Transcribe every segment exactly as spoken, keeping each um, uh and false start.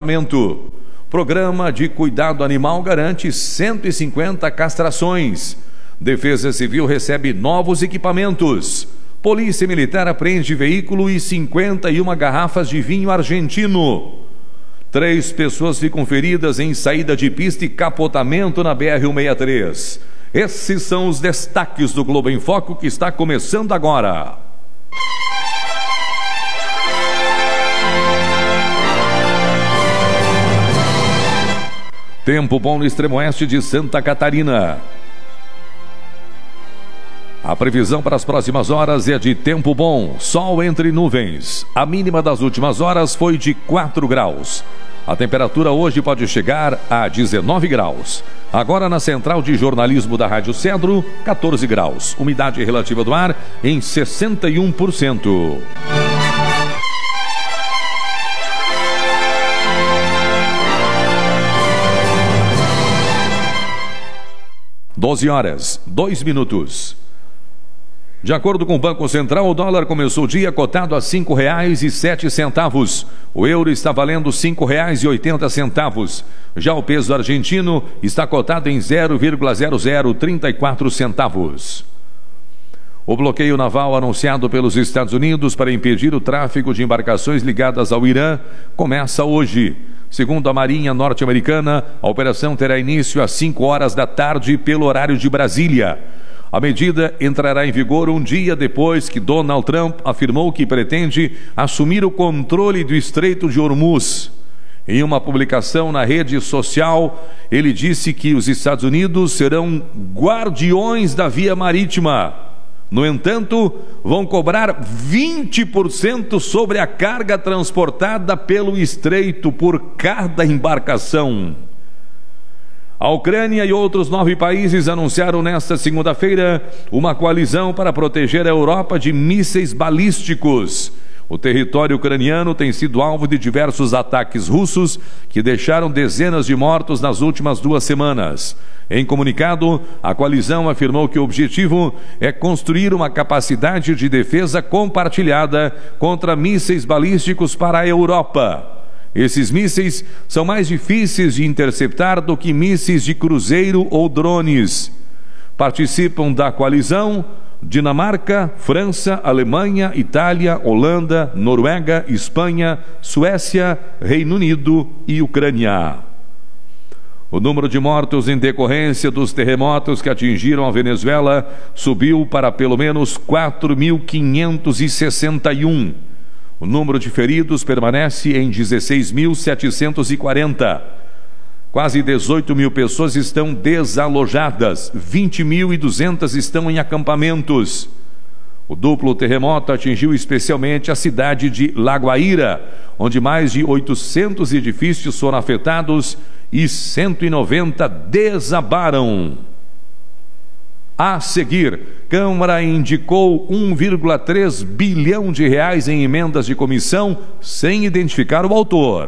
tratamento. Programa de cuidado animal garante cento e cinquenta castrações. Defesa Civil recebe novos equipamentos. Polícia Militar apreende veículo e cinquenta e uma garrafas de vinho argentino. Três pessoas ficam feridas em saída de pista e capotamento na B R cento e sessenta e três. Esses são os destaques do Globo em Foco, que está começando agora. Tempo bom no extremo oeste de Santa Catarina. A previsão para as próximas horas é de tempo bom, sol entre nuvens. A mínima das últimas horas foi de quatro graus. A temperatura hoje pode chegar a dezenove graus. Agora na central de jornalismo da Rádio Cedro, quatorze graus. Umidade relativa do ar em sessenta e um por cento. doze horas, dois minutos. De acordo com o Banco Central, o dólar começou o dia cotado a cinco reais e sete centavos. O euro está valendo cinco reais e oitenta centavos. Já o peso argentino está cotado em zero vírgula zero zero três quatro centavos. O bloqueio naval anunciado pelos Estados Unidos para impedir o tráfego de embarcações ligadas ao Irã começa hoje. Segundo a Marinha norte-americana, a operação terá início às cinco horas da tarde pelo horário de Brasília. A medida entrará em vigor um dia depois que Donald Trump afirmou que pretende assumir o controle do Estreito de Hormuz. Em uma publicação na rede social, ele disse que os Estados Unidos serão guardiões da via marítima. No entanto, vão cobrar vinte por cento sobre a carga transportada pelo estreito por cada embarcação. A Ucrânia e outros nove países anunciaram nesta segunda-feira uma coalizão para proteger a Europa de mísseis balísticos. O território ucraniano tem sido alvo de diversos ataques russos que deixaram dezenas de mortos nas últimas duas semanas. Em comunicado, a coalizão afirmou que o objetivo é construir uma capacidade de defesa compartilhada contra mísseis balísticos para a Europa. Esses mísseis são mais difíceis de interceptar do que mísseis de cruzeiro ou drones. Participam da coalizão Dinamarca, França, Alemanha, Itália, Holanda, Noruega, Espanha, Suécia, Reino Unido e Ucrânia. O número de mortos em decorrência dos terremotos que atingiram a Venezuela subiu para pelo menos quatro mil quinhentos e sessenta e um. O número de feridos permanece em dezesseis mil setecentos e quarenta. Quase dezoito mil pessoas estão desalojadas, vinte mil e duzentas estão em acampamentos. O duplo terremoto atingiu especialmente a cidade de La Guaira, onde mais de oitocentos edifícios foram afetados e cento e noventa desabaram. A seguir, Câmara indicou um vírgula três bilhão de reais em emendas de comissão sem identificar o autor.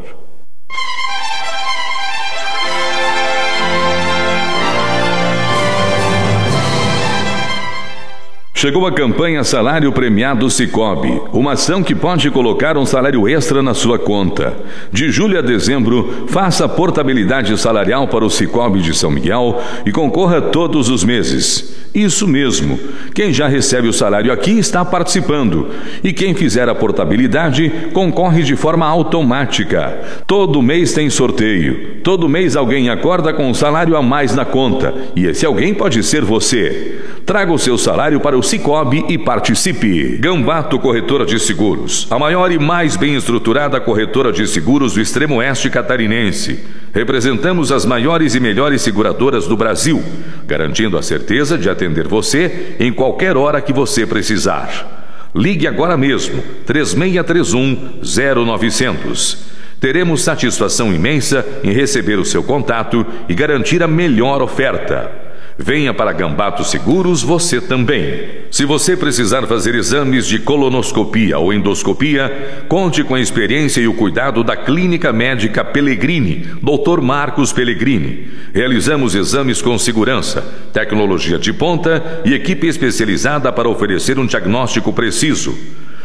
Chegou a campanha Salário Premiado Sicoob, uma ação que pode colocar um salário extra na sua conta. De julho a dezembro, faça a portabilidade salarial para o Sicoob de São Miguel e concorra todos os meses. Isso mesmo, quem já recebe o salário aqui está participando. E quem fizer a portabilidade concorre de forma automática. Todo mês tem sorteio. Todo mês alguém acorda com um salário a mais na conta. E esse alguém pode ser você. Traga o seu salário para o Sicoob e participe. Gambato Corretora de Seguros, a maior e mais bem estruturada corretora de seguros do extremo oeste catarinense. Representamos as maiores e melhores seguradoras do Brasil, garantindo a certeza de atender você em qualquer hora que você precisar. Ligue agora mesmo, três seis três um, zero nove zero zero. Teremos satisfação imensa em receber o seu contato e garantir a melhor oferta. Venha para Gambato Seguros você também. Se você precisar fazer exames de colonoscopia ou endoscopia, conte com a experiência e o cuidado da Clínica Médica Pellegrini, doutor Marcos Pellegrini. Realizamos exames com segurança, tecnologia de ponta e equipe especializada para oferecer um diagnóstico preciso.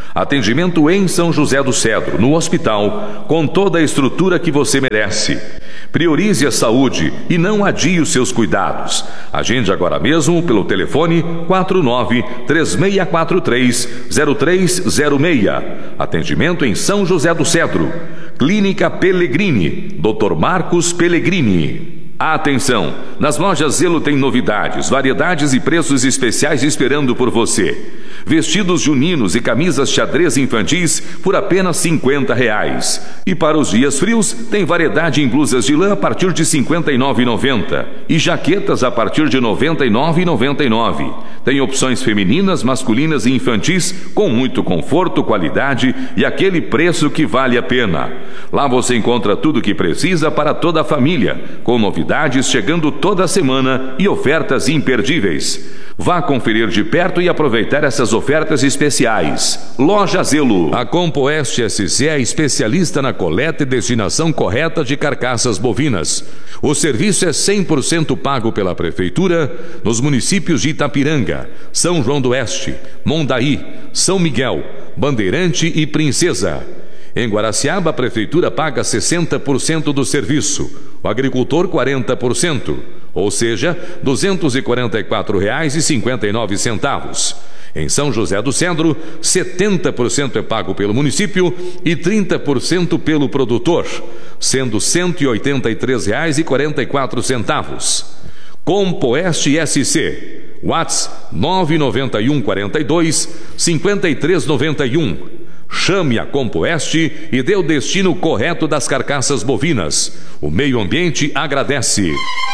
Atendimento em São José do Cedro, no hospital, com toda a estrutura que você merece. Priorize a saúde e não adie os seus cuidados. Agende agora mesmo pelo telefone quatro nove três seis quatro três zero três zero seis. Atendimento em São José do Cedro. Clínica Pellegrini, doutor Marcos Pellegrini. Atenção! Nas lojas Zelo tem novidades, variedades e preços especiais esperando por você. Vestidos juninos e camisas xadrez infantis por apenas cinquenta reais. E para os dias frios, tem variedade em blusas de lã a partir de cinquenta e nove reais e noventa centavos e jaquetas a partir de noventa e nove reais e noventa e nove centavos. Tem opções femininas, masculinas e infantis com muito conforto, qualidade e aquele preço que vale a pena. Lá você encontra tudo o que precisa para toda a família, com novidades chegando toda semana e ofertas imperdíveis. Vá conferir de perto e aproveitar essas ofertas especiais. Loja Zelo. A Compoeste S C é especialista na coleta e destinação correta de carcaças bovinas. O serviço é cem por cento pago pela Prefeitura nos municípios de Itapiranga, São João do Oeste, Mondaí, São Miguel, Bandeirante e Princesa. Em Guaraciaba, a Prefeitura paga sessenta por cento do serviço, o agricultor quarenta por cento, ou seja, duzentos e quarenta e quatro reais e cinquenta e nove centavos. Em São José do Cedro, setenta por cento é pago pelo município e trinta por cento pelo produtor, sendo cento e oitenta e três reais e quarenta e quatro centavos. Compoeste S C, WhatsApp nove nove um quatro dois cinco três nove um. Chame a Compoeste e dê o destino correto das carcaças bovinas. O meio ambiente agradece.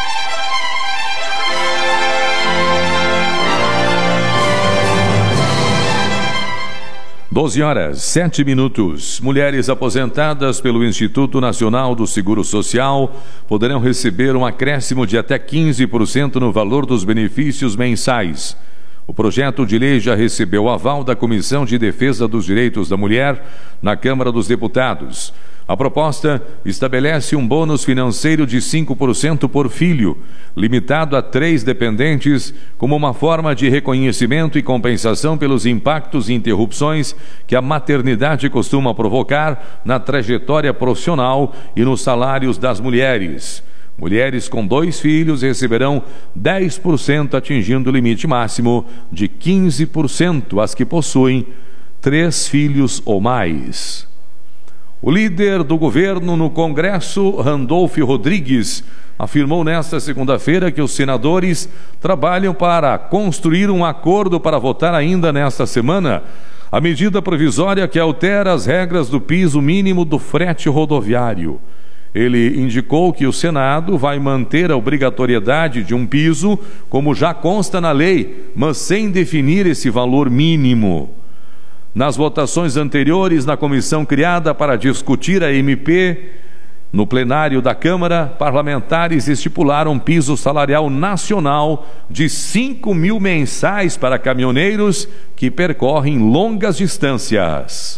doze horas, sete minutos. Mulheres aposentadas pelo Instituto Nacional do Seguro Social poderão receber um acréscimo de até quinze por cento no valor dos benefícios mensais. O projeto de lei já recebeu o aval da Comissão de Defesa dos Direitos da Mulher na Câmara dos Deputados. A proposta estabelece um bônus financeiro de cinco por cento por filho, limitado a três dependentes, como uma forma de reconhecimento e compensação pelos impactos e interrupções que a maternidade costuma provocar na trajetória profissional e nos salários das mulheres. Mulheres com dois filhos receberão dez por cento, atingindo o limite máximo de quinze por cento as que possuem três filhos ou mais. O líder do governo no Congresso, Randolfo Rodrigues, afirmou nesta segunda-feira que os senadores trabalham para construir um acordo para votar ainda nesta semana a medida provisória que altera as regras do piso mínimo do frete rodoviário. Ele indicou que o Senado vai manter a obrigatoriedade de um piso, como já consta na lei, mas sem definir esse valor mínimo. Nas votações anteriores, na comissão criada para discutir a M P, no plenário da Câmara, parlamentares estipularam um piso salarial nacional de cinco mil mensais para caminhoneiros que percorrem longas distâncias.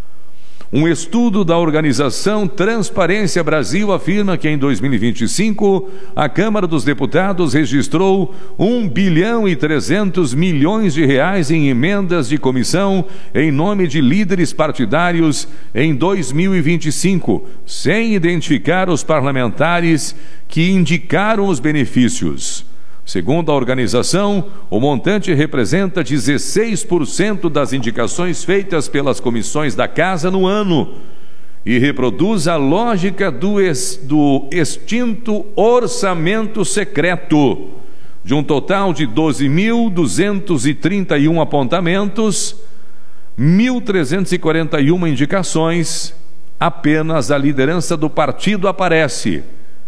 Um estudo da organização Transparência Brasil afirma que em dois mil e vinte e cinco a Câmara dos Deputados registrou um bilhão e trezentos milhões de reais em emendas de comissão em nome de líderes partidários em dois mil e vinte e cinco, sem identificar os parlamentares que indicaram os benefícios. Segundo a organização, o montante representa dezesseis por cento das indicações feitas pelas comissões da Casa no ano e reproduz a lógica do, ex, do extinto orçamento secreto. De um total de doze mil duzentos e trinta e um apontamentos, mil trezentos e quarenta e uma indicações, apenas a liderança do partido aparece.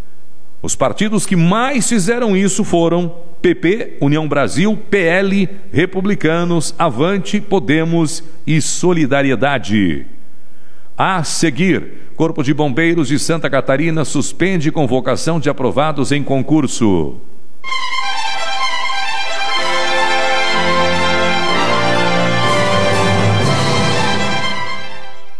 Os partidos que mais fizeram isso foram P P, União Brasil, P L, Republicanos, Avante, Podemos e Solidariedade. A seguir, Corpo de Bombeiros de Santa Catarina suspende convocação de aprovados em concurso.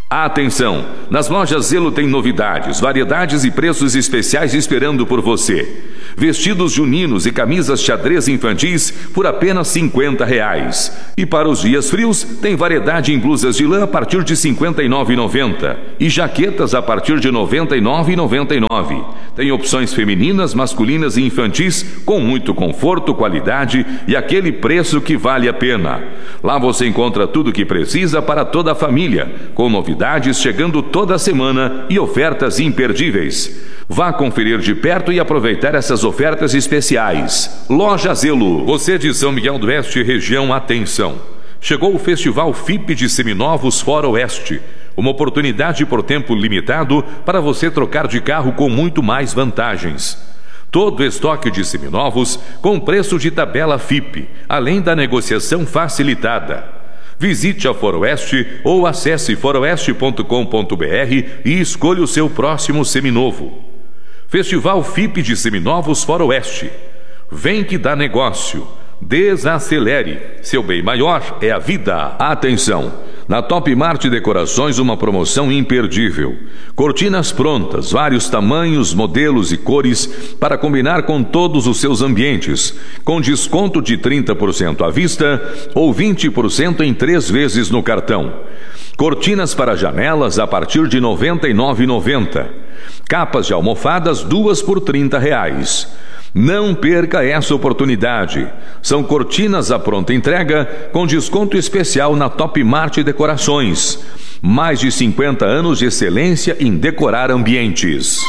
Atenção! Nas lojas Zelo tem novidades, variedades e preços especiais esperando por você. Vestidos juninos e camisas xadrez infantis por apenas cinquenta reais. E para os dias frios, tem variedade em blusas de lã a partir de cinquenta e nove reais e noventa centavos e jaquetas a partir de noventa e nove reais e noventa e nove centavos. Tem opções femininas, masculinas e infantis com muito conforto, qualidade e aquele preço que vale a pena. Lá você encontra tudo o que precisa para toda a família, com novidades chegando toda semana e ofertas imperdíveis. Vá conferir de perto e aproveitar essas ofertas especiais. Loja Zelo. Você de São Miguel do Oeste, região, atenção. Chegou o Festival F I P de Seminovos Fora Oeste. Uma oportunidade por tempo limitado para você trocar de carro com muito mais vantagens. Todo estoque de seminovos com preço de tabela F I P, além da negociação facilitada. Visite a Foroeste ou acesse foroeste ponto com ponto br e escolha o seu próximo seminovo. Festival F I P de Seminovos Foroeste. Vem que dá negócio. Desacelere. Seu bem maior é a vida. Atenção! Na Top Mart Decorações, uma promoção imperdível. Cortinas prontas, vários tamanhos, modelos e cores para combinar com todos os seus ambientes, com desconto de trinta por cento à vista ou vinte por cento em três vezes no cartão. Cortinas para janelas a partir de noventa e nove reais e noventa centavos. Capas de almofadas, duas por trinta reais. Não perca essa oportunidade. São cortinas à pronta entrega com desconto especial na Top Mart Decorações. Mais de cinquenta anos de excelência em decorar ambientes.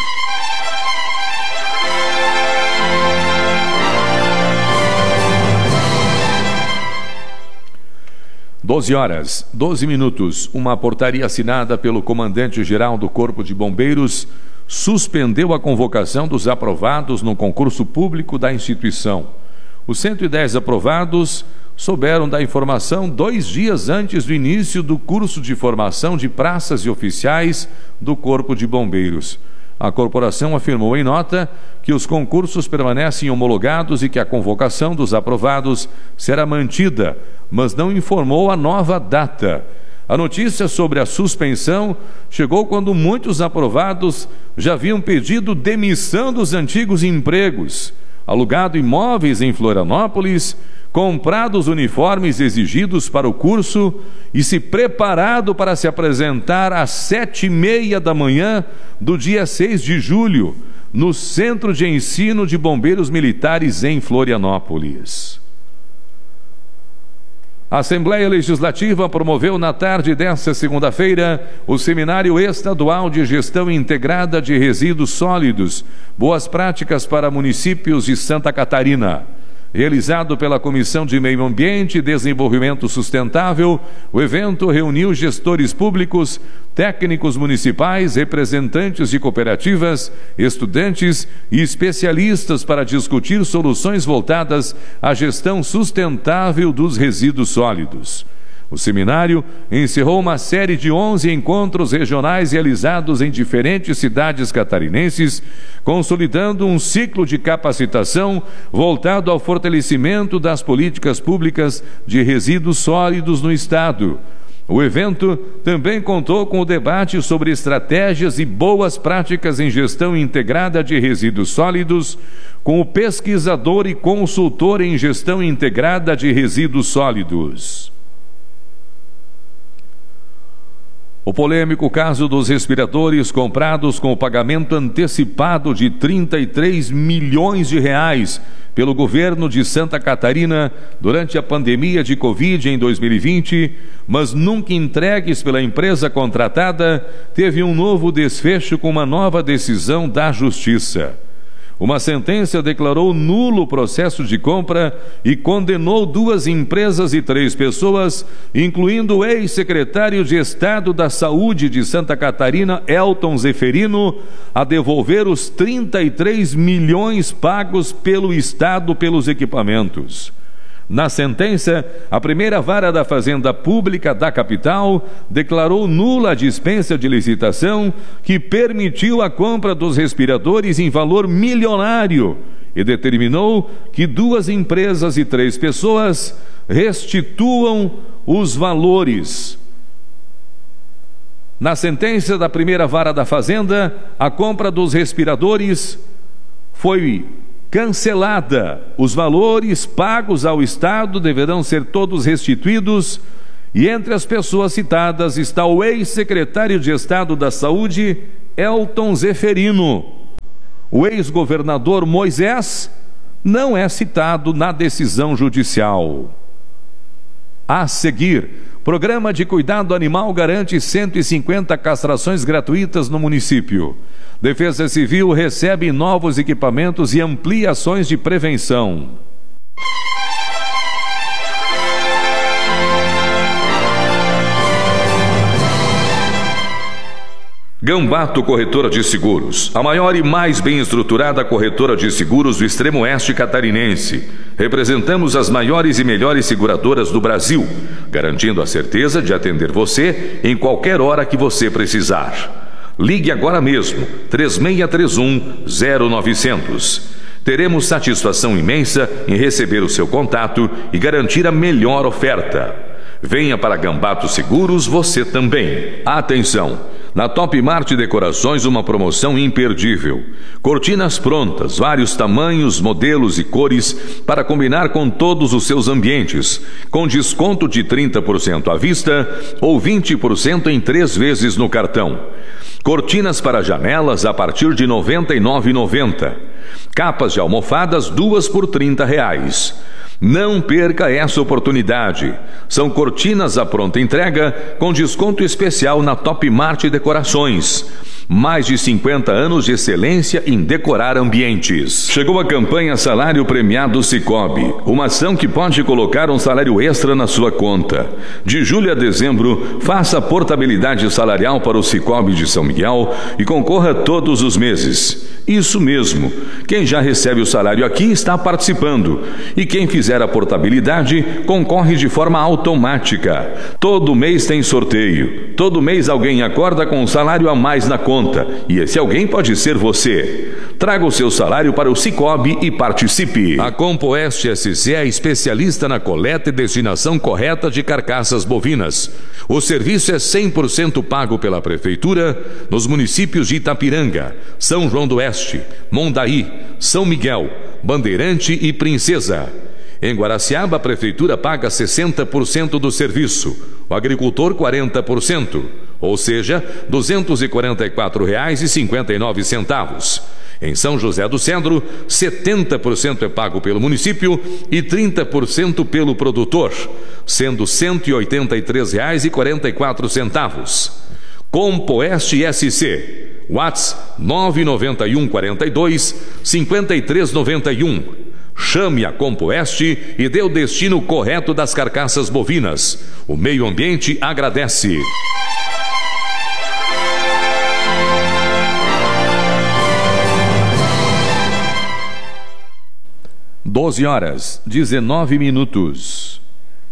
doze horas, doze minutos. Uma portaria assinada pelo comandante-geral do Corpo de Bombeiros suspendeu a convocação dos aprovados no concurso público da instituição. Os cento e dez aprovados souberam da informação dois dias antes do início do curso de formação de praças e oficiais do Corpo de Bombeiros. A corporação afirmou em nota que os concursos permanecem homologados e que a convocação dos aprovados será mantida, mas não informou a nova data. A notícia sobre a suspensão chegou quando muitos aprovados já haviam pedido demissão dos antigos empregos, alugado imóveis em Florianópolis, comprado os uniformes exigidos para o curso e se preparado para se apresentar às sete e meia da manhã do dia seis de julho, no Centro de Ensino de Bombeiros Militares em Florianópolis. A Assembleia Legislativa promoveu na tarde desta segunda-feira o Seminário Estadual de Gestão Integrada de Resíduos Sólidos, Boas Práticas para Municípios de Santa Catarina. Realizado pela Comissão de Meio Ambiente e Desenvolvimento Sustentável, o evento reuniu gestores públicos, técnicos municipais, representantes de cooperativas, estudantes e especialistas para discutir soluções voltadas à gestão sustentável dos resíduos sólidos. O seminário encerrou uma série de onze encontros regionais realizados em diferentes cidades catarinenses, consolidando um ciclo de capacitação voltado ao fortalecimento das políticas públicas de resíduos sólidos no Estado. O evento também contou com o debate sobre estratégias e boas práticas em gestão integrada de resíduos sólidos, com o pesquisador e consultor em gestão integrada de resíduos sólidos. O polêmico caso dos respiradores comprados com o pagamento antecipado de trinta e três milhões de reais pelo governo de Santa Catarina durante a pandemia de Covid em dois mil e vinte, mas nunca entregues pela empresa contratada, teve um novo desfecho com uma nova decisão da Justiça. Uma sentença declarou nulo o processo de compra e condenou duas empresas e três pessoas, incluindo o ex-secretário de Estado da Saúde de Santa Catarina, Elton Zeferino, a devolver os trinta e três milhões pagos pelo Estado pelos equipamentos. Na sentença, a primeira vara da Fazenda Pública da capital declarou nula a dispensa de licitação que permitiu a compra dos respiradores em valor milionário e determinou que duas empresas e três pessoas restituam os valores. Na sentença da primeira vara da Fazenda, a compra dos respiradores foi cancelada. Os valores pagos ao Estado deverão ser todos restituídos, e entre as pessoas citadas está o ex-secretário de Estado da Saúde, Elton Zeferino. O ex-governador Moisés não é citado na decisão judicial. A seguir, Programa de Cuidado Animal garante cento e cinquenta castrações gratuitas no município. Defesa Civil recebe novos equipamentos e ampliações de prevenção. Gambato Corretora de Seguros, a maior e mais bem estruturada corretora de seguros do extremo oeste catarinense. Representamos as maiores e melhores seguradoras do Brasil, garantindo a certeza de atender você em qualquer hora que você precisar. Ligue agora mesmo, três seis três um, zero nove zero zero. Teremos satisfação imensa em receber o seu contato e garantir a melhor oferta. Venha para Gambato Seguros você também. Atenção! Na Top Mart Decorações, uma promoção imperdível. Cortinas prontas, vários tamanhos, modelos e cores para combinar com todos os seus ambientes, com desconto de trinta por cento à vista ou vinte por cento em três vezes no cartão. Cortinas para janelas a partir de noventa e nove reais e noventa centavos. Capas de almofadas, duas por trinta reais. Não perca essa oportunidade. São cortinas à pronta entrega com desconto especial na Top Mart Decorações. Mais de cinquenta anos de excelência em decorar ambientes. Chegou a campanha Salário Premiado Sicoob, uma ação que pode colocar um salário extra na sua conta. De julho a dezembro, faça a portabilidade salarial para o Sicoob de São Miguel e concorra todos os meses. Isso mesmo, quem já recebe o salário aqui está participando, e quem fizer a portabilidade concorre de forma automática. Todo mês tem sorteio, todo mês alguém acorda com um salário a mais na conta. E esse alguém pode ser você. Traga o seu salário para o Sicoob e participe. A Compoeste S C é especialista na coleta e destinação correta de carcaças bovinas. O serviço é cem por cento pago pela Prefeitura nos municípios de Itapiranga, São João do Oeste, Mondaí, São Miguel, Bandeirante e Princesa. Em Guaraciaba, a Prefeitura paga sessenta por cento do serviço, o agricultor quarenta por cento, ou seja, duzentos e quarenta e quatro reais e cinquenta e nove centavos. Em São José do Cedro, setenta por cento é pago pelo município e trinta por cento pelo produtor, sendo cento e oitenta e três reais e quarenta e quatro centavos. Compoeste S C, WhatsApp nove nove um quatro dois, cinco três nove um. Chame a Compoeste e dê o destino correto das carcaças bovinas. O meio ambiente agradece. doze horas, dezenove minutos.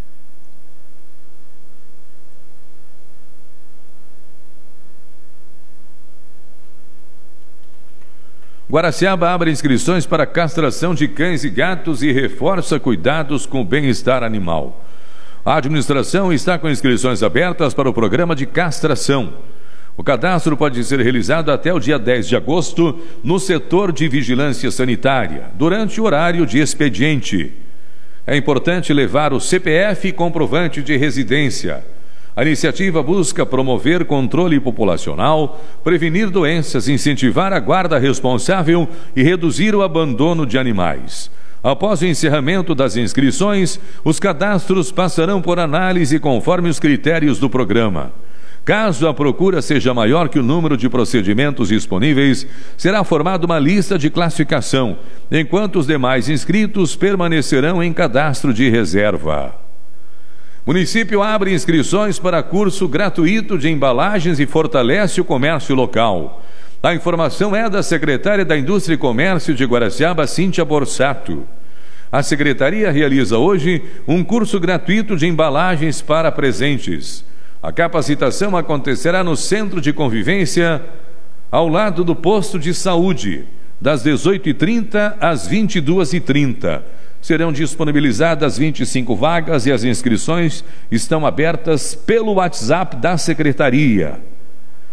Guaraciaba abre inscrições para castração de cães e gatos e reforça cuidados com o bem-estar animal. A administração está com inscrições abertas para o programa de castração. O cadastro pode ser realizado até o dia dez de agosto no setor de vigilância sanitária, durante o horário de expediente. É importante levar o C P F e comprovante de residência. A iniciativa busca promover controle populacional, prevenir doenças, incentivar a guarda responsável e reduzir o abandono de animais. Após o encerramento das inscrições, os cadastros passarão por análise conforme os critérios do programa. Caso a procura seja maior que o número de procedimentos disponíveis, será formada uma lista de classificação, enquanto os demais inscritos permanecerão em cadastro de reserva. Município abre inscrições para curso gratuito de embalagens e fortalece o comércio local. A informação é da secretária da Indústria e Comércio de Guaraciaba, Cíntia Borsato. A secretaria realiza hoje um curso gratuito de embalagens para presentes. A capacitação acontecerá no Centro de Convivência, ao lado do posto de saúde, das dezoito e trinta às vinte e duas e trinta. Serão disponibilizadas vinte e cinco vagas e as inscrições estão abertas pelo WhatsApp da Secretaria.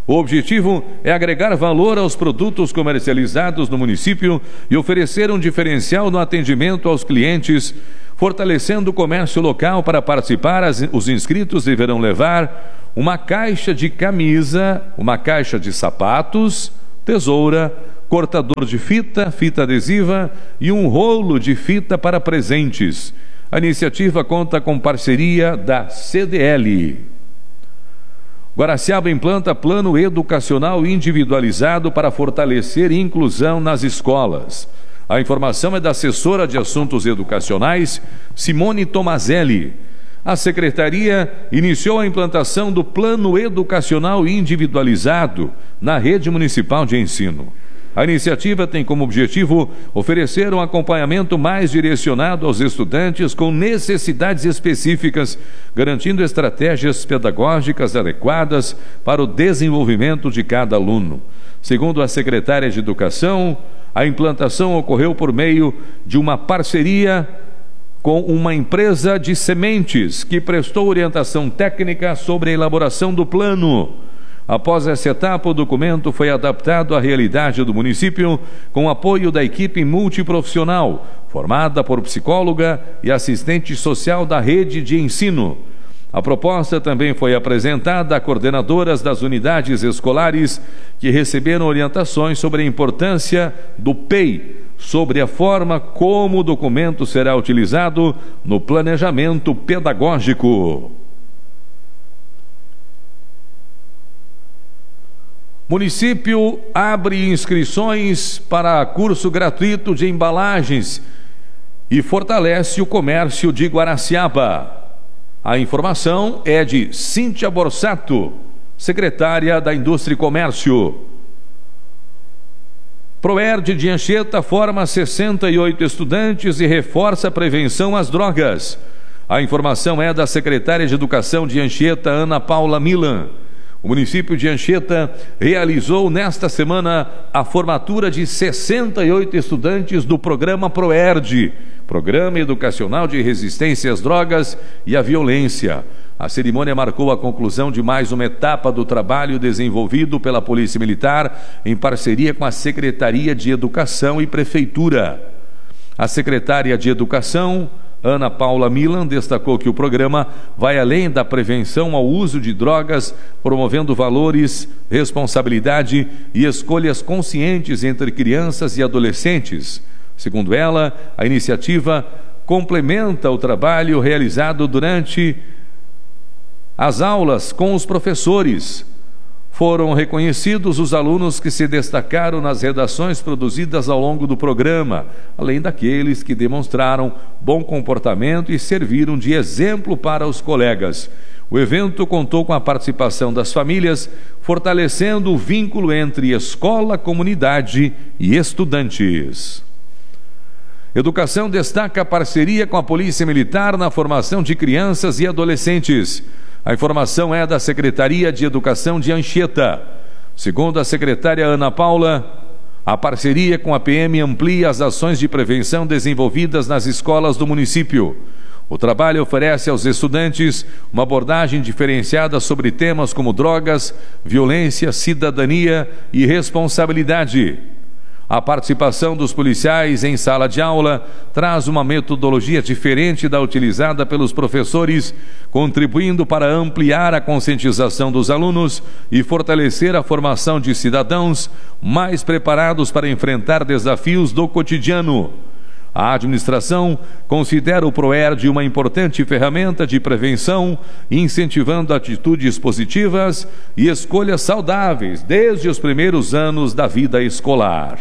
O objetivo é agregar valor aos produtos comercializados no município e oferecer um diferencial no atendimento aos clientes, fortalecendo o comércio local. Para participar, os inscritos deverão levar uma caixa de camisa, uma caixa de sapatos, tesoura, cortador de fita, fita adesiva e um rolo de fita para presentes. A iniciativa conta com parceria da C D L. Guaraciaba implanta plano educacional individualizado para fortalecer inclusão nas escolas. A informação é da assessora de assuntos educacionais, Simone Tomazelli. A secretaria iniciou a implantação do plano educacional individualizado na rede municipal de ensino. A iniciativa tem como objetivo oferecer um acompanhamento mais direcionado aos estudantes com necessidades específicas, garantindo estratégias pedagógicas adequadas para o desenvolvimento de cada aluno. Segundo a secretária de Educação, a implantação ocorreu por meio de uma parceria com uma empresa de sementes que prestou orientação técnica sobre a elaboração do plano. Após essa etapa, o documento foi adaptado à realidade do município, com apoio da equipe multiprofissional, formada por psicóloga e assistente social da rede de ensino. A proposta também foi apresentada a coordenadoras das unidades escolares, que receberam orientações sobre a importância do P E I, sobre a forma como o documento será utilizado no planejamento pedagógico. Município abre inscrições para curso gratuito de embalagens e fortalece o comércio de Guaraciaba. A informação é de Cíntia Borsato, secretária da Indústria e Comércio. Proerd de Anchieta forma sessenta e oito estudantes e reforça a prevenção às drogas. A informação é da secretária de Educação de Anchieta, Ana Paula Milan. O município de Anchieta realizou nesta semana a formatura de sessenta e oito estudantes do programa Proerd, Programa Educacional de Resistência às Drogas e à Violência. A cerimônia marcou a conclusão de mais uma etapa do trabalho desenvolvido pela Polícia Militar em parceria com a Secretaria de Educação e Prefeitura. A secretária de Educação, Ana Paula Milan, destacou que o programa vai além da prevenção ao uso de drogas, promovendo valores, responsabilidade e escolhas conscientes entre crianças e adolescentes. Segundo ela, a iniciativa complementa o trabalho realizado durante as aulas com os professores. Foram reconhecidos os alunos que se destacaram nas redações produzidas ao longo do programa, além daqueles que demonstraram bom comportamento e serviram de exemplo para os colegas. O evento contou com a participação das famílias, fortalecendo o vínculo entre escola, comunidade e estudantes. Educação destaca a parceria com a Polícia Militar na formação de crianças e adolescentes. A informação é da Secretaria de Educação de Anchieta. Segundo a secretária Ana Paula, a parceria com a P M amplia as ações de prevenção desenvolvidas nas escolas do município. O trabalho oferece aos estudantes uma abordagem diferenciada sobre temas como drogas, violência, cidadania e responsabilidade. A participação dos policiais em sala de aula traz uma metodologia diferente da utilizada pelos professores, contribuindo para ampliar a conscientização dos alunos e fortalecer a formação de cidadãos mais preparados para enfrentar desafios do cotidiano. A administração considera o Proerd uma importante ferramenta de prevenção, incentivando atitudes positivas e escolhas saudáveis desde os primeiros anos da vida escolar.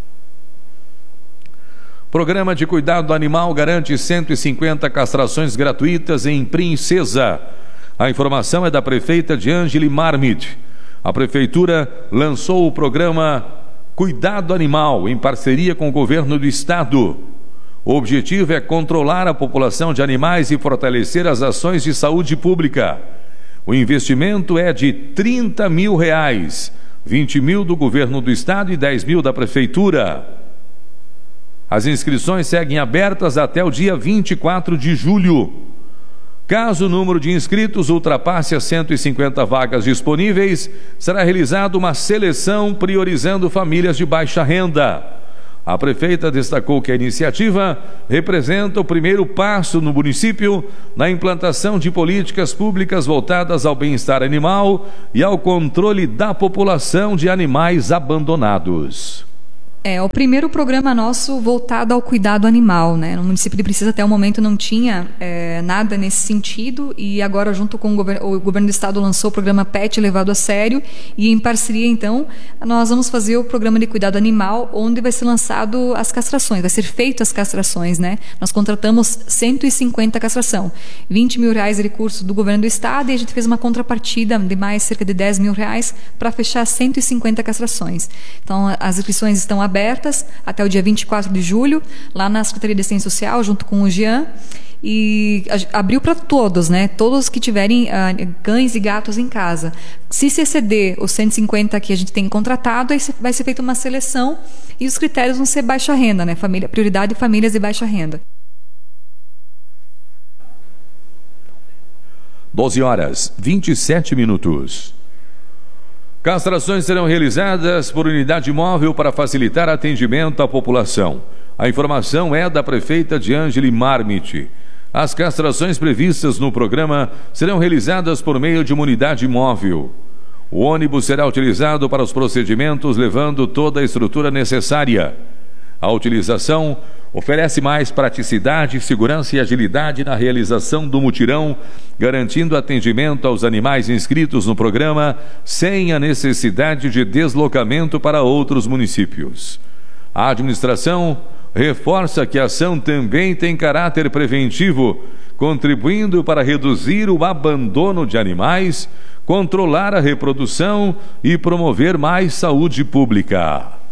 Programa de cuidado animal garante cento e cinquenta castrações gratuitas em Princesa. A informação é da prefeita de Ângeli Marmit. A prefeitura lançou o programa Cuidado Animal em parceria com o governo do estado. O objetivo é controlar a população de animais e fortalecer as ações de saúde pública. O investimento é de trinta mil reais, vinte mil do governo do estado e dez mil da prefeitura. As inscrições seguem abertas até o dia vinte e quatro de julho. Caso o número de inscritos ultrapasse as cento e cinquenta vagas disponíveis, será realizada uma seleção priorizando famílias de baixa renda. A prefeita destacou que a iniciativa representa o primeiro passo no município na implantação de políticas públicas voltadas ao bem-estar animal e ao controle da população de animais abandonados. É o primeiro programa nosso voltado ao cuidado animal, né? No município de Precisa, até o momento, não tinha é, nada nesse sentido, e agora, junto com o governo, o governo do estado lançou o programa Pet Levado a Sério, e em parceria, então, nós vamos fazer o programa de cuidado animal, onde vai ser lançado as castrações, vai ser feito as castrações, né? Nós contratamos cento e cinquenta castração, vinte mil reais de recurso do governo do estado, e a gente fez uma contrapartida de mais cerca de dez mil reais para fechar cento e cinquenta castrações. Então, as inscrições estão abertas abertas até o dia vinte e quatro de julho, lá na Secretaria de Assistência Social, junto com o Jean, e abriu para todos, né? Todos que tiverem uh, cães e gatos em casa. Se se exceder os cento e cinquenta que a gente tem contratado, aí vai ser feita uma seleção e os critérios vão ser baixa renda, né? Família, prioridade de famílias de baixa renda. doze horas, vinte e sete minutos. Castrações serão realizadas por unidade móvel para facilitar atendimento à população. A informação é da prefeita Diângele Marmite. As castrações previstas no programa serão realizadas por meio de uma unidade móvel. O ônibus será utilizado para os procedimentos, levando toda a estrutura necessária. A utilização oferece mais praticidade, segurança e agilidade na realização do mutirão, garantindo atendimento aos animais inscritos no programa sem a necessidade de deslocamento para outros municípios. A administração reforça que a ação também tem caráter preventivo, contribuindo para reduzir o abandono de animais, controlar a reprodução e promover mais saúde pública.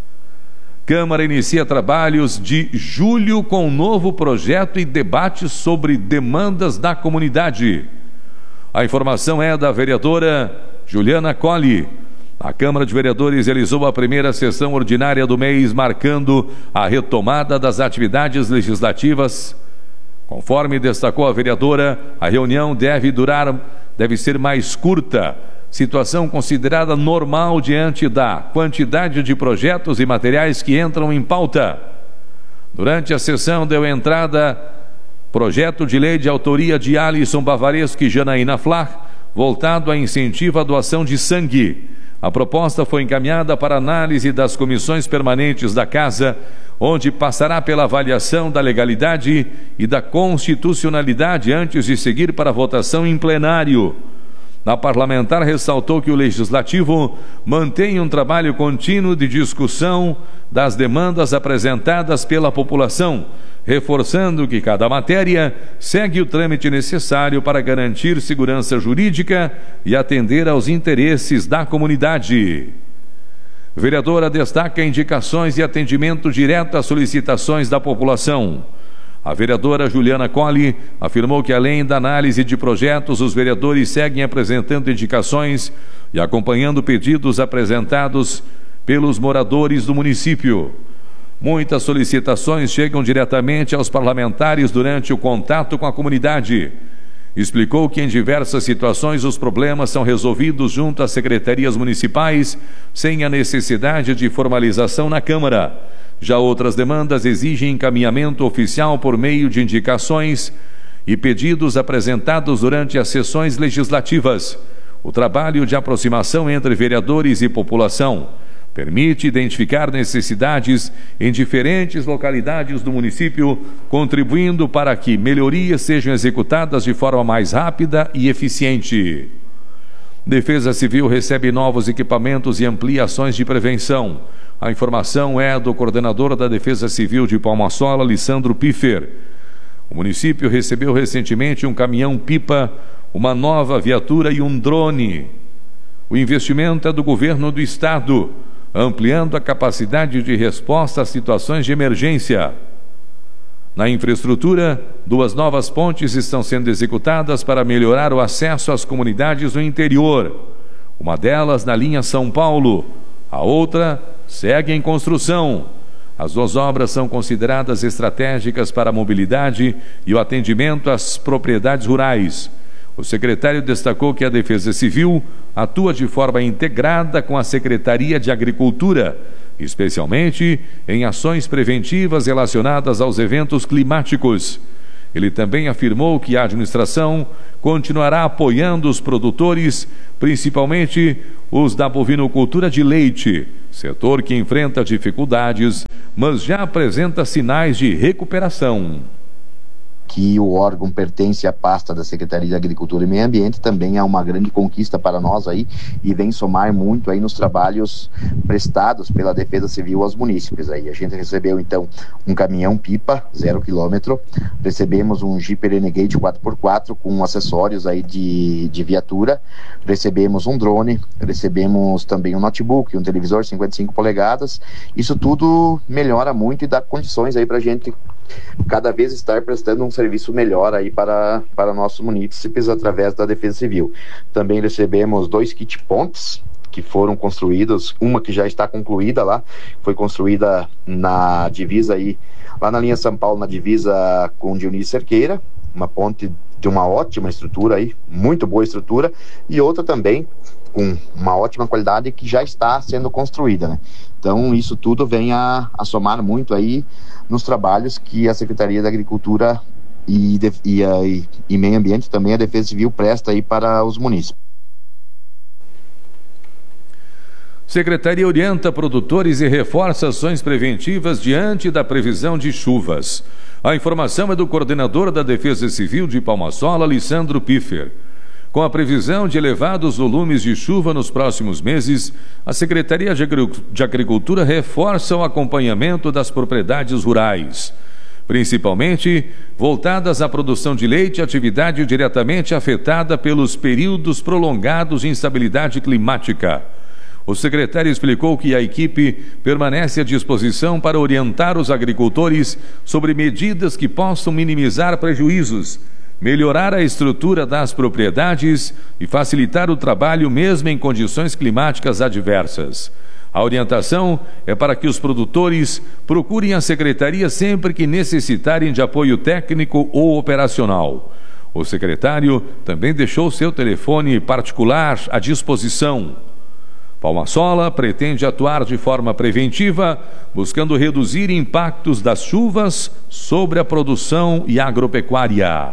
Câmara inicia trabalhos de julho com um novo projeto e debate sobre demandas da comunidade. A informação é da vereadora Juliana Colli. A Câmara de Vereadores realizou a primeira sessão ordinária do mês, marcando a retomada das atividades legislativas. Conforme destacou a vereadora, a reunião deve durar, deve ser mais curta, situação considerada normal diante da quantidade de projetos e materiais que entram em pauta. Durante a sessão deu entrada projeto de lei de autoria de Alisson Bavaresco e Janaína Flach, voltado a incentivo à doação de sangue. A proposta foi encaminhada para análise das comissões permanentes da Casa, onde passará pela avaliação da legalidade e da constitucionalidade antes de seguir para a votação em plenário. A parlamentar ressaltou que o Legislativo mantém um trabalho contínuo de discussão das demandas apresentadas pela população, reforçando que cada matéria segue o trâmite necessário para garantir segurança jurídica e atender aos interesses da comunidade. Vereadora destaca indicações e atendimento direto às solicitações da população. A vereadora Juliana Colli afirmou que, além da análise de projetos, os vereadores seguem apresentando indicações e acompanhando pedidos apresentados pelos moradores do município. Muitas solicitações chegam diretamente aos parlamentares durante o contato com a comunidade. Explicou que, em diversas situações, os problemas são resolvidos junto às secretarias municipais, sem a necessidade de formalização na Câmara. Já outras demandas exigem encaminhamento oficial por meio de indicações e pedidos apresentados durante as sessões legislativas. O trabalho de aproximação entre vereadores e população permite identificar necessidades em diferentes localidades do município, contribuindo para que melhorias sejam executadas de forma mais rápida e eficiente. Defesa Civil recebe novos equipamentos e amplia ações de prevenção. A informação é do coordenador da Defesa Civil de Palma-Sola, Lissandro Piffer. O município recebeu recentemente um caminhão-pipa, uma nova viatura e um drone. O investimento é do governo do estado, ampliando a capacidade de resposta a situações de emergência. Na infraestrutura, duas novas pontes estão sendo executadas para melhorar o acesso às comunidades do interior. Uma delas na linha São Paulo, a outra segue em construção. As duas obras são consideradas estratégicas para a mobilidade e o atendimento às propriedades rurais. O secretário destacou que a Defesa Civil atua de forma integrada com a Secretaria de Agricultura, especialmente em ações preventivas relacionadas aos eventos climáticos. Ele também afirmou que a administração continuará apoiando os produtores, principalmente os da bovinocultura de leite, setor que enfrenta dificuldades, mas já apresenta sinais de recuperação. Que o órgão pertence à pasta da Secretaria de Agricultura e Meio Ambiente também é uma grande conquista para nós aí e vem somar muito aí nos trabalhos prestados pela Defesa Civil aos munícipes aí. A gente recebeu então um caminhão-pipa, zero quilômetro, recebemos um Jeep Renegade quatro por quatro com acessórios aí de, de viatura, recebemos um drone, recebemos também um notebook, um televisor cinquenta e cinco polegadas. Isso tudo melhora muito e dá condições aí para a gente cada vez estar prestando um serviço melhor aí para, para nossos munícipes através da Defesa Civil. Também recebemos dois kit pontes que foram construídos, uma que já está concluída lá, foi construída na divisa aí, lá na linha São Paulo, na divisa com Dionísio Cerqueira, uma ponte de uma ótima estrutura aí, muito boa estrutura, e outra também com uma ótima qualidade que já está sendo construída, né? Então isso tudo vem a, a somar muito aí nos trabalhos que a Secretaria da Agricultura e, de, e, a, e, e Meio Ambiente, também a Defesa Civil, presta aí para os munícipes. Secretaria orienta produtores e reforça ações preventivas diante da previsão de chuvas. A informação é do coordenador da Defesa Civil de Palma-Sola, Alessandro Piffer. Com a previsão de elevados volumes de chuva nos próximos meses, a Secretaria de Agricultura reforça o acompanhamento das propriedades rurais, principalmente voltadas à produção de leite, atividade diretamente afetada pelos períodos prolongados de instabilidade climática. O secretário explicou que a equipe permanece à disposição para orientar os agricultores sobre medidas que possam minimizar prejuízos, melhorar a estrutura das propriedades e facilitar o trabalho mesmo em condições climáticas adversas. A orientação é para que os produtores procurem a secretaria sempre que necessitarem de apoio técnico ou operacional. O secretário também deixou seu telefone particular à disposição. Palma-Sola pretende atuar de forma preventiva, buscando reduzir impactos das chuvas sobre a produção e agropecuária.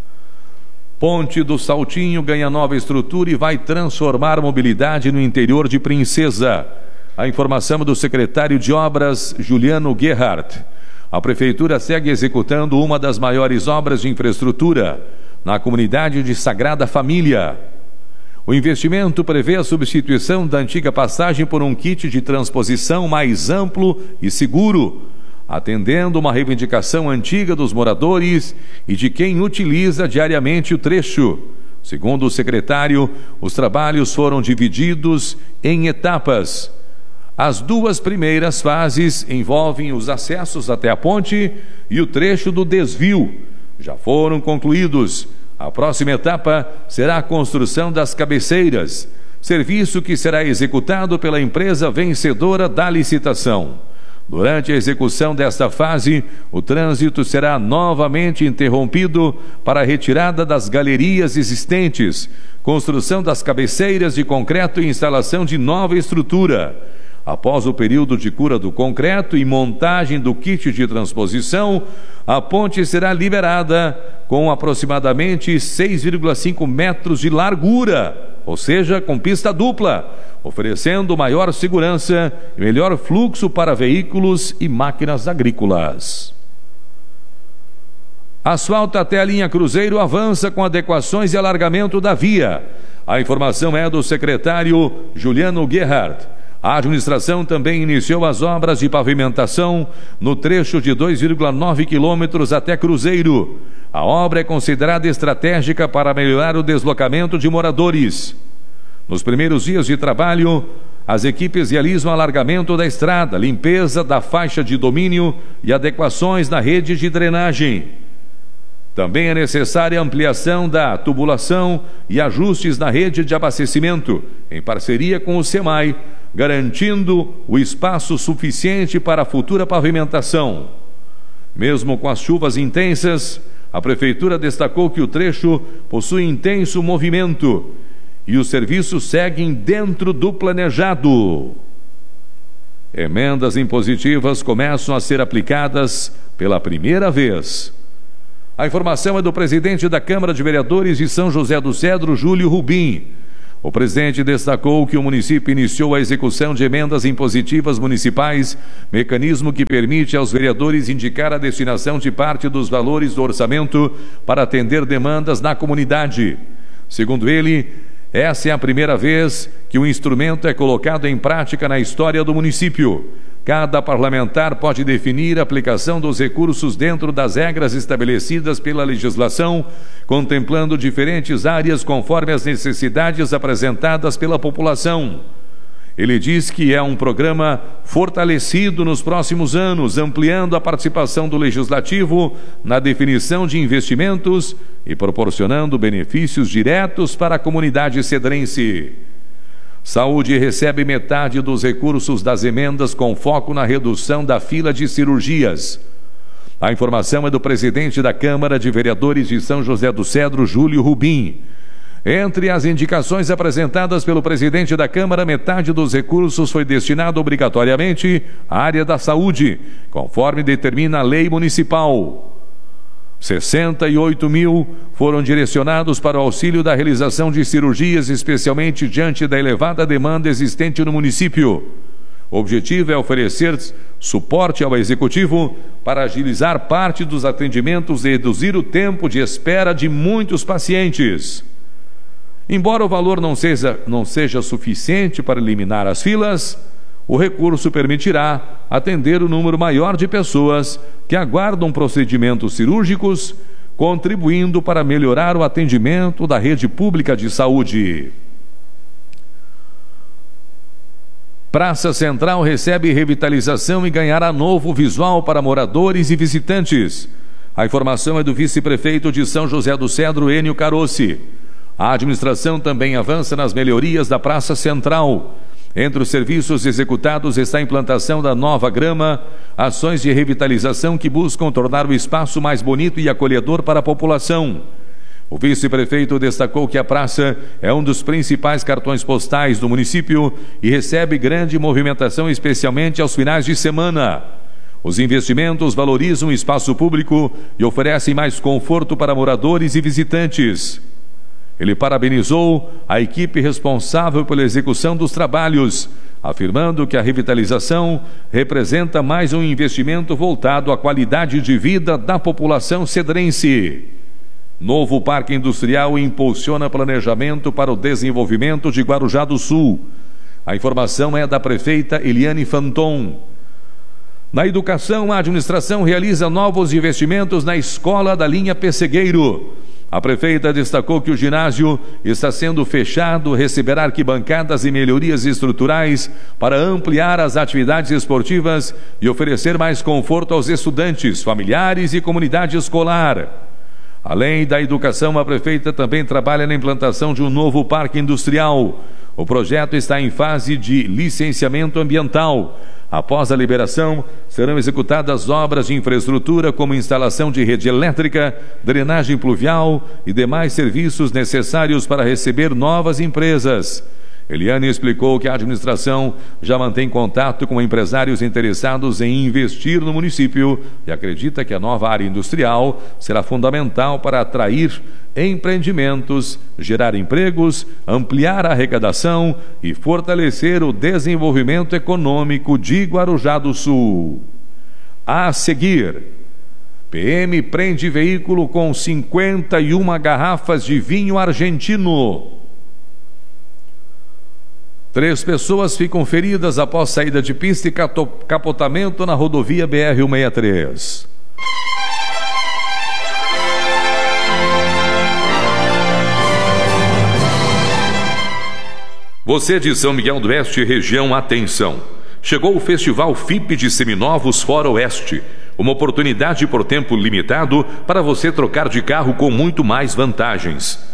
Ponte do Saltinho ganha nova estrutura e vai transformar a mobilidade no interior de Princesa. A informação é do secretário de Obras, Juliano Gerhardt. A Prefeitura segue executando uma das maiores obras de infraestrutura na comunidade de Sagrada Família. O investimento prevê a substituição da antiga passagem por um kit de transposição mais amplo e seguro, atendendo uma reivindicação antiga dos moradores e de quem utiliza diariamente o trecho. Segundo o secretário, os trabalhos foram divididos em etapas. As duas primeiras fases envolvem os acessos até a ponte e o trecho do desvio. Já foram concluídos. A próxima etapa será a construção das cabeceiras, serviço que será executado pela empresa vencedora da licitação. Durante a execução desta fase, o trânsito será novamente interrompido para a retirada das galerias existentes, construção das cabeceiras de concreto e instalação de nova estrutura. Após o período de cura do concreto e montagem do kit de transposição, a ponte será liberada com aproximadamente seis vírgula cinco metros de largura, ou seja, com pista dupla, oferecendo maior segurança e melhor fluxo para veículos e máquinas agrícolas. Asfalto até a linha Cruzeiro avança com adequações e alargamento da via. A informação é do secretário Juliano Gerhardt. A administração também iniciou as obras de pavimentação no trecho de dois vírgula nove quilômetros até Cruzeiro. A obra é considerada estratégica para melhorar o deslocamento de moradores. Nos primeiros dias de trabalho, as equipes realizam alargamento da estrada, limpeza da faixa de domínio e adequações na rede de drenagem. Também é necessária ampliação da tubulação e ajustes na rede de abastecimento, em parceria com o SEMAI, garantindo o espaço suficiente para a futura pavimentação. Mesmo com as chuvas intensas, a Prefeitura destacou que o trecho possui intenso movimento e os serviços seguem dentro do planejado. Emendas impositivas começam a ser aplicadas pela primeira vez. A informação é do presidente da Câmara de Vereadores de São José do Cedro, Júlio Rubim. O presidente destacou que o município iniciou a execução de emendas impositivas municipais, mecanismo que permite aos vereadores indicar a destinação de parte dos valores do orçamento para atender demandas na comunidade. Segundo ele, essa é a primeira vez que o instrumento é colocado em prática na história do município. Cada parlamentar pode definir a aplicação dos recursos dentro das regras estabelecidas pela legislação, contemplando diferentes áreas conforme as necessidades apresentadas pela população. Ele diz que é um programa fortalecido nos próximos anos, ampliando a participação do Legislativo na definição de investimentos e proporcionando benefícios diretos para a comunidade cedrense. Saúde recebe metade dos recursos das emendas com foco na redução da fila de cirurgias. A informação é do presidente da Câmara de Vereadores de São José do Cedro, Júlio Rubim. Entre as indicações apresentadas pelo presidente da Câmara, metade dos recursos foi destinado obrigatoriamente à área da saúde, conforme determina a lei municipal. sessenta e oito mil foram direcionados para o auxílio da realização de cirurgias, especialmente diante da elevada demanda existente no município. O objetivo é oferecer suporte ao Executivo para agilizar parte dos atendimentos e reduzir o tempo de espera de muitos pacientes. Embora o valor não seja, não seja suficiente para eliminar as filas, o recurso permitirá atender o número maior de pessoas que aguardam procedimentos cirúrgicos, contribuindo para melhorar o atendimento da rede pública de saúde. Praça Central recebe revitalização e ganhará novo visual para moradores e visitantes. A informação é do vice-prefeito de São José do Cedro, Enio Carossi. A administração também avança nas melhorias da Praça Central. Entre os serviços executados está a implantação da nova grama, ações de revitalização que buscam tornar o espaço mais bonito e acolhedor para a população. O vice-prefeito destacou que a praça é um dos principais cartões postais do município e recebe grande movimentação, especialmente aos finais de semana. Os investimentos valorizam o espaço público e oferecem mais conforto para moradores e visitantes. Ele parabenizou a equipe responsável pela execução dos trabalhos, afirmando que a revitalização representa mais um investimento voltado à qualidade de vida da população cedrense. Novo Parque Industrial impulsiona planejamento para o desenvolvimento de Guarujá do Sul. A informação é da prefeita Eliane Fanton. Na educação, a administração realiza novos investimentos na escola da linha Pessegueiro. A prefeita destacou que o ginásio está sendo fechado, receberá arquibancadas e melhorias estruturais para ampliar as atividades esportivas e oferecer mais conforto aos estudantes, familiares e comunidade escolar. Além da educação, a prefeita também trabalha na implantação de um novo parque industrial. O projeto está em fase de licenciamento ambiental. Após a liberação, serão executadas obras de infraestrutura como instalação de rede elétrica, drenagem pluvial e demais serviços necessários para receber novas empresas. Eliane explicou que a administração já mantém contato com empresários interessados em investir no município e acredita que a nova área industrial será fundamental para atrair empreendimentos, gerar empregos, ampliar a arrecadação e fortalecer o desenvolvimento econômico de Guarujá do Sul. A seguir, P M prende veículo com cinquenta e uma garrafas de vinho argentino. Três pessoas ficam feridas após saída de pista e capotamento na rodovia B R cento e sessenta e três. Você de São Miguel do Oeste, região, atenção! Chegou o Festival F I P de Seminovos Fora Oeste. Uma oportunidade por tempo limitado para você trocar de carro com muito mais vantagens.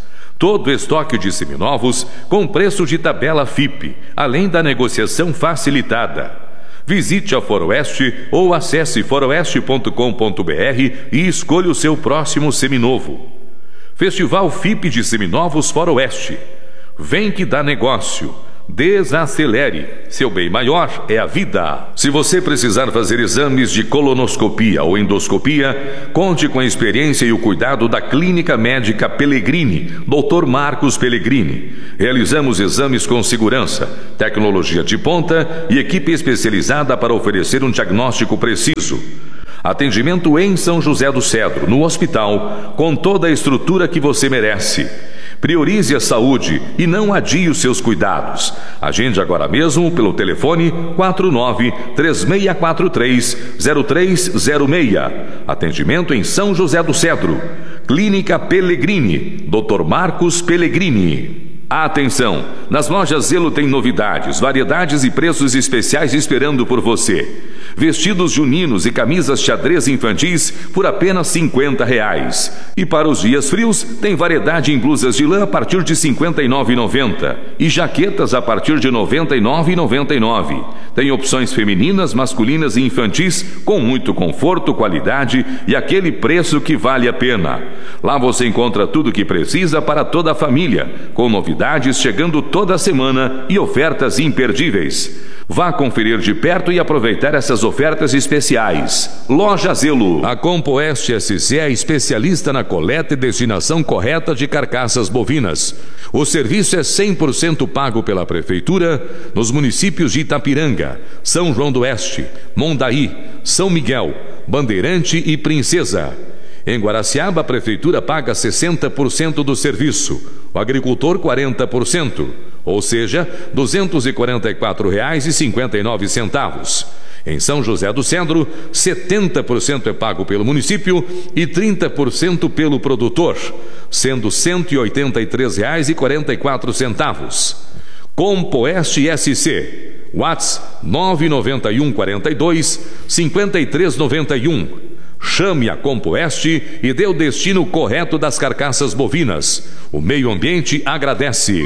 Todo estoque de seminovos com preço de tabela F I P, além da negociação facilitada. Visite a Foroeste ou acesse foroeste ponto com ponto br e escolha o seu próximo seminovo. Festival F I P de Seminovos Foroeste. Vem que dá negócio. Desacelere. Seu bem maior é a vida. Se você precisar fazer exames de colonoscopia ou endoscopia, conte com a experiência e o cuidado da Clínica Médica Pellegrini, doutor Marcos Pellegrini. Realizamos exames com segurança, tecnologia de ponta e equipe especializada para oferecer um diagnóstico preciso. Atendimento em São José do Cedro, no hospital, com toda a estrutura que você merece. Priorize a saúde e não adie os seus cuidados. Agende agora mesmo pelo telefone quatro nove três seis quatro três zero três zero seis. Atendimento em São José do Cedro. Clínica Pellegrini, doutor Marcos Pellegrini. Atenção! Nas lojas Zelo tem novidades, variedades e preços especiais esperando por você. Vestidos juninos e camisas xadrez infantis por apenas cinquenta reais. E para os dias frios, tem variedade em blusas de lã a partir de cinquenta e nove reais e noventa centavos e jaquetas a partir de noventa e nove reais e noventa e nove centavos. Tem opções femininas, masculinas e infantis com muito conforto, qualidade e aquele preço que vale a pena. Lá você encontra tudo o que precisa para toda a família, com novidades chegando toda semana e ofertas imperdíveis. Vá conferir de perto e aproveitar essas ofertas especiais. Loja Zelo. A Compoeste S C é especialista na coleta e destinação correta de carcaças bovinas. O serviço é cem por cento pago pela Prefeitura nos municípios de Itapiranga, São João do Oeste, Mondaí, São Miguel, Bandeirante e Princesa. Em Guaraciaba, a Prefeitura paga sessenta por cento do serviço, o agricultor quarenta por cento, ou seja, duzentos e quarenta e quatro reais e cinquenta e nove centavos. Em São José do Cedro, setenta por cento é pago pelo município e trinta por cento pelo produtor, sendo cento e oitenta e três reais e quarenta e quatro centavos. Compoeste S C, WhatsApp nove nove um quatro dois cinco três nove um. Chame a Compoeste e dê o destino correto das carcaças bovinas. O meio ambiente agradece.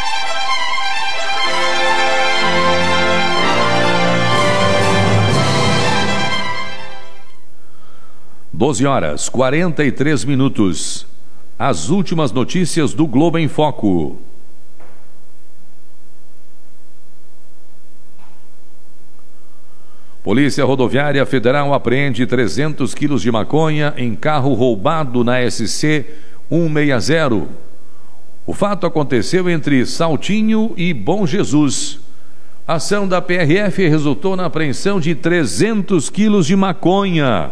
doze horas, quarenta e três minutos. As últimas notícias do Globo em Foco. Polícia Rodoviária Federal apreende trezentos quilos de maconha em carro roubado na S C cento e sessenta. O fato aconteceu entre Saltinho e Bom Jesus. A ação da P R F resultou na apreensão de trezentos quilos de maconha.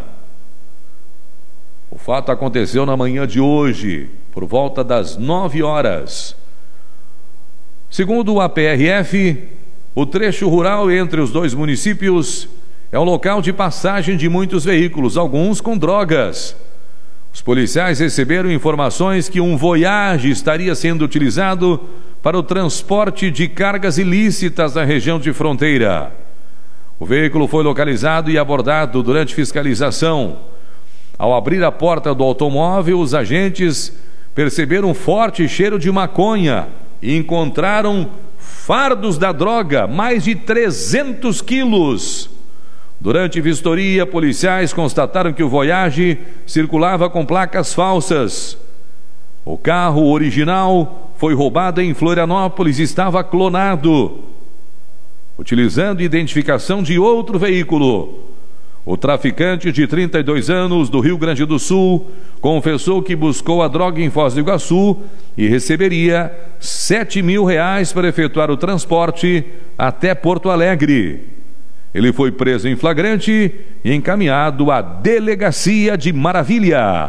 O fato aconteceu na manhã de hoje, por volta das nove horas. Segundo a P R F, o trecho rural entre os dois municípios é um local de passagem de muitos veículos, alguns com drogas. Os policiais receberam informações que um Voyage estaria sendo utilizado para o transporte de cargas ilícitas na região de fronteira. O veículo foi localizado e abordado durante fiscalização. Ao abrir a porta do automóvel, os agentes perceberam um forte cheiro de maconha e encontraram fardos da droga, mais de trezentos quilos. Durante vistoria, policiais constataram que o Voyage circulava com placas falsas. O carro original foi roubado em Florianópolis e estava clonado, utilizando identificação de outro veículo. O traficante de trinta e dois anos do Rio Grande do Sul confessou que buscou a droga em Foz do Iguaçu e receberia sete mil reais para efetuar o transporte até Porto Alegre. Ele foi preso em flagrante e encaminhado à delegacia de Maravilha.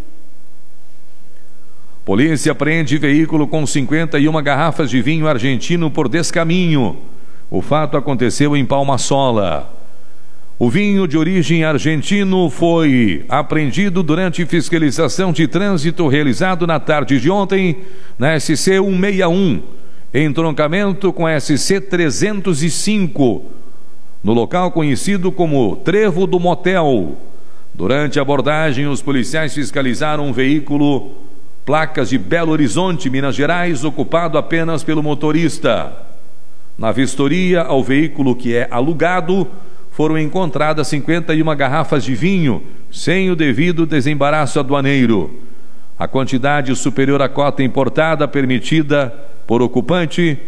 Polícia apreende veículo com cinquenta e uma garrafas de vinho argentino por descaminho. O fato aconteceu em Palma-Sola. O vinho de origem argentino foi apreendido durante fiscalização de trânsito realizado na tarde de ontem na S C cento e sessenta e um, em entroncamento com a S C trezentos e cinco, no local conhecido como Trevo do Motel. Durante a abordagem, os policiais fiscalizaram um veículo placas de Belo Horizonte, Minas Gerais, ocupado apenas pelo motorista. Na vistoria ao veículo que é alugado, foram encontradas cinquenta e uma garrafas de vinho, sem o devido desembaraço aduaneiro. A quantidade superior à cota importada permitida por ocupante,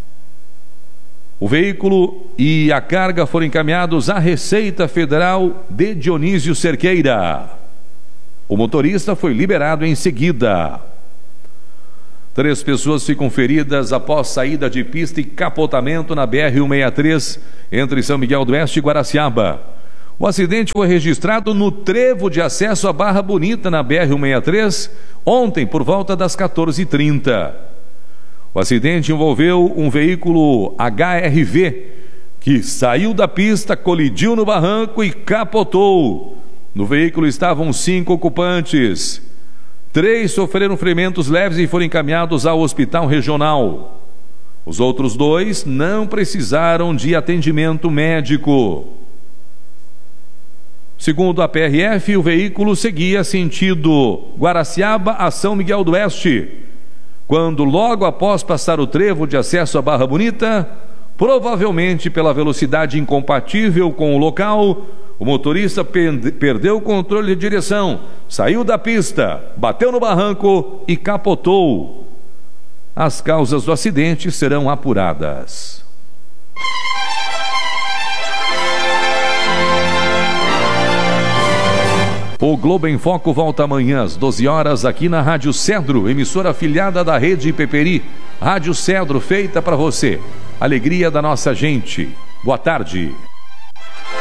o veículo e a carga foram encaminhados à Receita Federal de Dionísio Cerqueira. O motorista foi liberado em seguida. Três pessoas ficam feridas após saída de pista e capotamento na B R cento e sessenta e três, entre São Miguel do Oeste e Guaraciaba. O acidente foi registrado no trevo de acesso à Barra Bonita, na B R cento e sessenta e três, ontem por volta das quatorze e trinta. O acidente envolveu um veículo H R V que saiu da pista, colidiu no barranco e capotou. No veículo estavam cinco ocupantes. Três sofreram ferimentos leves e foram encaminhados ao hospital regional. Os outros dois não precisaram de atendimento médico. Segundo a P R F, o veículo seguia sentido Guaraciaba a São Miguel do Oeste, quando logo após passar o trevo de acesso à Barra Bonita, provavelmente pela velocidade incompatível com o local, o motorista perdeu o controle de direção, saiu da pista, bateu no barranco e capotou. As causas do acidente serão apuradas. O Globo em Foco volta amanhã às doze horas aqui na Rádio Cedro, emissora afiliada da Rede Peperi. Rádio Cedro, feita para você. Alegria da nossa gente. Boa tarde.